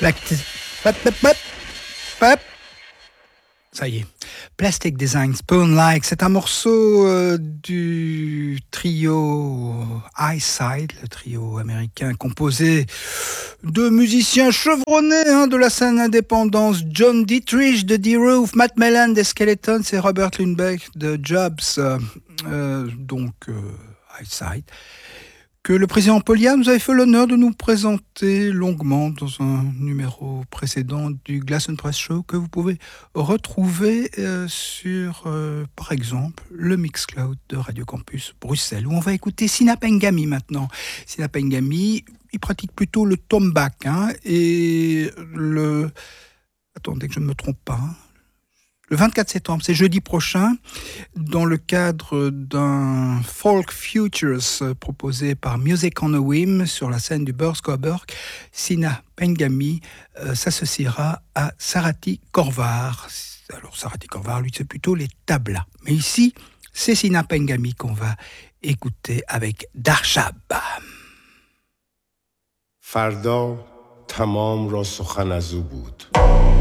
Hop, hop, hop, hop. Ça y est. Plastic Design, Spoon Like, c'est un morceau du trio Eyesight, le trio américain composé de musiciens chevronnés de la scène indépendance, John Dietrich de D-Roof, Matt Mellan des Skeletons et Robert Lundbeck de Jobs, Eyesight, que le président Polya nous avait fait l'honneur de nous présenter longuement dans un numéro précédent du Glass and Press Show, que vous pouvez retrouver sur, par exemple, le Mixcloud de Radio Campus Bruxelles, où on va écouter Sina Pengami maintenant. Sina Pengami, il pratique plutôt le tombak, et le... Attendez que je ne me trompe pas, le 24 septembre, c'est jeudi prochain, dans le cadre d'un Folk Futures proposé par Music on a Whim sur la scène du Burskoberg, Sina Pengami s'associera à Sarati Korvar. Alors Sarati Korvar, lui, c'est plutôt les tablas. Mais ici, c'est Sina Pengami qu'on va écouter avec Darshab. فردا تمام را سخن از او بود.